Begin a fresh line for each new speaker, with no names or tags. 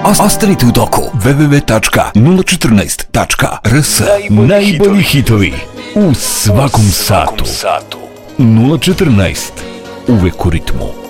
Ostanite u toku. www.014.rs. Najbolji hitovi u svakom satu. 014. Uvek u ritmu.